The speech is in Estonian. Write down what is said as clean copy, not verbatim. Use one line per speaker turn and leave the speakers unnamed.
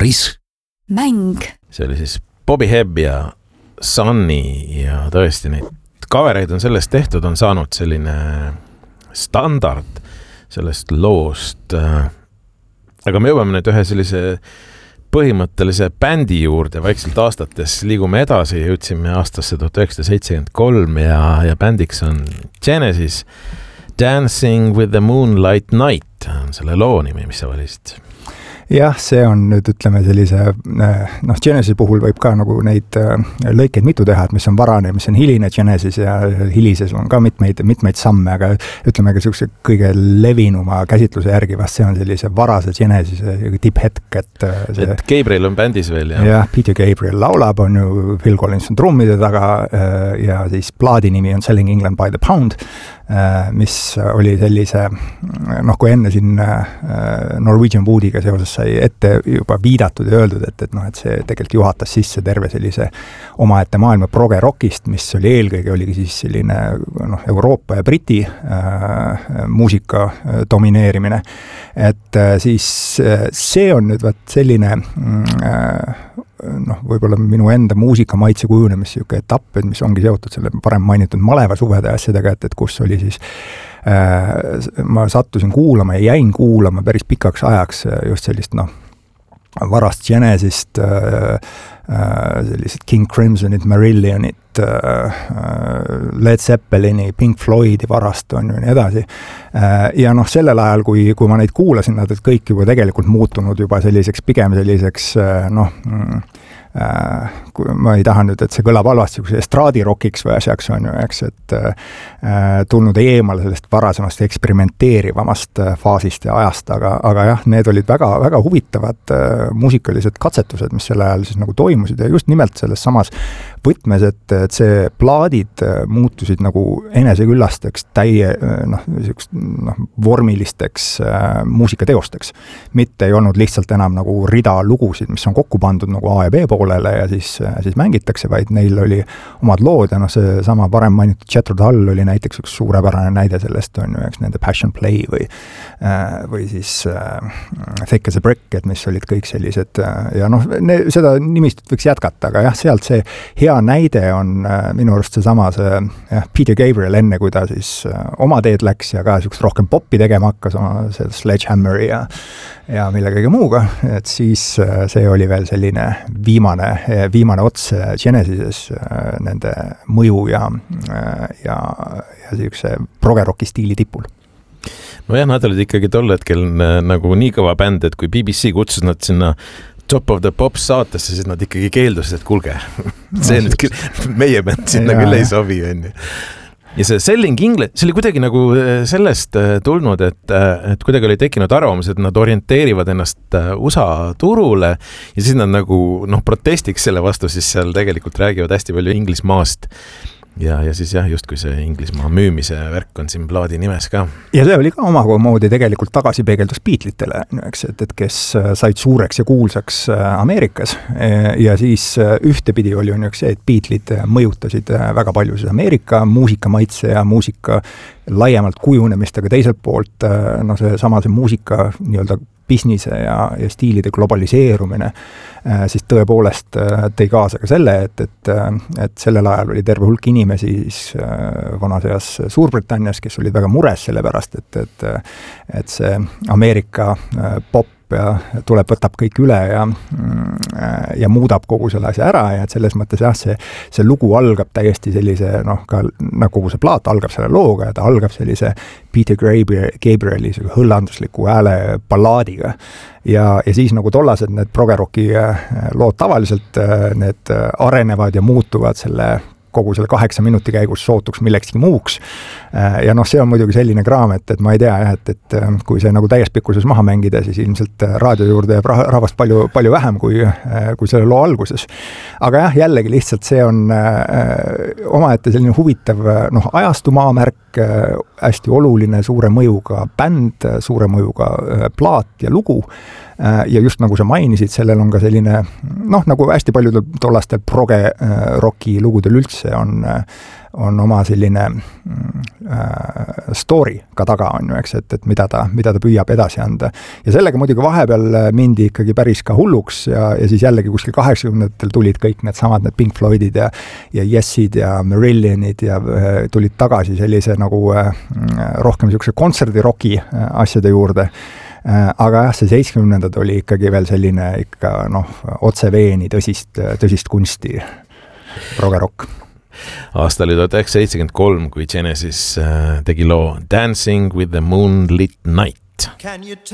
risk.
Mäng.
See oli siis Bobby Hebb ja Sunny ja tõesti neid kavereid on sellest tehtud, on saanud selline standard sellest loost. Aga me jõuame nüüd ühe sellise põhimõttelise bändi juurde, vaikselt aastates liigume edasi, jõudsime aastasse 1973 ja bändiks on Genesis. Dancing with the Moonlight Night on selle loo nimi, mis sa valisid.
Jah, see on nüüd ütleme sellise, Genesis puhul võib ka nagu neid lõikeid mitu teha, et mis on varane, mis on hiline Genesis ja hilises on ka mitmeid samme, aga ütleme ka sellise kõige levinuma käsitluse järgi, vast see on sellise varase Genesis tipphetk, et
Gabriel on bändis veel,
jah? Jah, Peter Gabriel laulab, on ju Phil Collins on trummide taga ja siis plaadi nimi on Selling England by the Pound, mis oli sellise, kui enne siin Norwegian Woodiga seoses sai ette juba viidatud ja öeldud, et see tegelikult juhatas sisse terve sellise omaette maailma proge rockist, mis oli eelkõige oligi siis selline Euroopa ja Briti muusika domineerimine. Et siis see on nüüd selline võib-olla minu enda muusika maitse kujunemis siuke etapp, mis ongi seotud selle varem mainitud maleva suvede asjadega, et kus oli siis ma sattusin kuulama ja jäin kuulama päris pikaks ajaks just sellist varast Genesist, sellised King Crimsonit, Marillionit, Led Zeppelini, Pink Floydi varast on ju nii edasi. Ja sellel ajal, kui ma neid kuulasin, nad kõik juba tegelikult muutunud juba selliseks, pigem selliseks, ma ei taha nüüd, et see kõlab halvasti, kui see estraadirokiks või asjaks on ju, eks, et tulnud eemal sellest varasemast eksperimenteerivamast faasist ja ajast, aga jah, need olid väga, väga huvitavad muusikalised katsetused, mis sel ajal siis nagu toimusid ja just nimelt selles samas võtmes, et see plaadid muutusid nagu eneseküllasteks vormilisteks muusikateosteks. Mitte ei olnud lihtsalt enam nagu rida lugusid, mis on kokku pandud nagu A ja B poolele ja siis mängitakse, vaid neil oli omad lood ja see sama varem mainitud Jethro Tull oli näiteks üks suurepärane näide sellest on ju, eks nende Passion Play või siis Thick as a Brick, et mis olid kõik sellised ja seda nimistut võiks jätkata, aga jah, sealt see hea näide on minu arust seesama Peter Gabriel enne, kui ta siis oma teed läks ja ka siukest rohkem poppi tegema hakkas oma Sledgehammeri ja millegagi muuga, et siis see oli veel selline viimane ots Genesises nende mõju ja siukse progerocki stiili tipul.
No jah, nad olid ikkagi tol hetkel nagu nii kõva bänd, et kui BBC kutsus nad sinna Top of the Pops saatesse, siis nad ikkagi keeldusid, et kuulge, see nüüd meie bänd sinna küll ei sobi, on ju. Ja see Selling England, see oli kuidagi nagu sellest tulnud, et kuidagi oli tekkinud arvamus, et nad orienteerivad ennast USA turule ja siis nad nagu protestiks selle vastu, siis seal tegelikult räägivad hästi palju Inglismaast. Ja siis jah, just kui see Inglismaa müümise värk on siin plaadi nimes ka.
Ja see oli ka omamoodi tegelikult tagasipeegeldus Beatlesitele, et kes said suureks ja kuulsaks Ameerikas ja siis ühtepidi oli on see, et Beatlesid mõjutasid väga palju Ameerika muusikamaitse ja muusika laiemalt kujunemist, aga teiselt poolt see muusika nii-öelda businesse ja stiilide globaliseerumine siis tõepoolest tõi kaasa ka selle, et sellel ajal oli terve hulk inimesi vanaseas Suurbritannias, kes olid väga mures selle pärast, et see Ameerika pop ja võtab kõik üle ja muudab kogu selle asja ära ja et selles mõttes jah, see lugu algab täiesti sellise, ka kogu see plaat algab selle looga ja ta algab sellise Peter Gabrieli hõllandusliku hääle ballaadiga ja siis nagu tollased need progerocki lood tavaliselt need arenevad ja muutuvad selle kogu selle 8 minuti käigus sootuks millekski muuks. Ja see on muidugi selline kraam, et ma ei tea, et kui see nagu täies pikkuses maha mängida, siis ilmselt raadio juurde jääb rahvast palju, palju vähem kui selle loo alguses. Aga jah, jällegi lihtsalt see on omaette selline huvitav ajastu maamärk, hästi oluline suure mõjuga bänd, suure mõjuga plaat ja lugu. ja just nagu sa mainisid, sellel on ka selline, nagu hästi paljudel tollastel proge rocki lugudel üldse on oma selline story ka taga on ju, eks, et mida ta püüab edasi anda. Ja sellega muidugi vahepeal mindi ikkagi päris ka hulluks ja siis jällegi kuskil 80-ndatel tulid kõik need Pink Floydid ja Yesid ja Marillionid ja tulid tagasi sellise nagu rohkem niisuguse kontserdiroki asjade juurde. Aga jah, see 70-ndad oli ikkagi veel selline ikka otse veeni tõsist kunsti progerokk.
Aastal 1973, kui Genesis tegi loo Dancing with the Moonlit Night.